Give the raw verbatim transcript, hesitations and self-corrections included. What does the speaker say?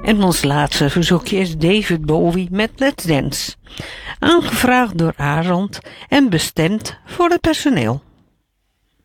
En ons laatste verzoekje is David Bowie met Let's Dance. Aangevraagd door Arend en bestemd voor het personeel.